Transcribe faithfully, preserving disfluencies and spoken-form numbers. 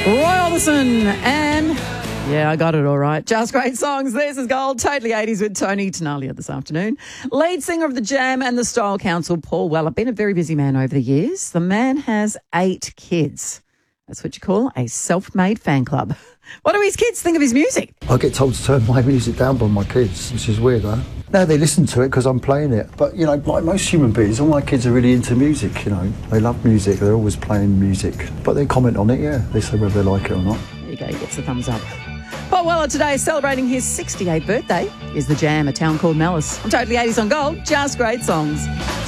Roy Orbison and, yeah, I got it all right. Just great songs. This is Gold, Totally eighties with Tony Tenalia this afternoon. Lead singer of The Jam and the Style Council, Paul Weller, been a very busy man over the years. The man has eight kids. That's what you call a self-made fan club. What do his kids think of his music? I get told to turn my music down by my kids, which is weird, huh? No, they listen to it because I'm playing it. But, you know, like most human beings, all my kids are really into music, you know. They love music. They're always playing music. But they comment on it, yeah. They say whether they like it or not. There you go. He gets the thumbs up. Paul Weller today celebrating his sixty-eighth birthday is The Jam, a town called Malice. I'm Totally eighties on Gold. Just great songs.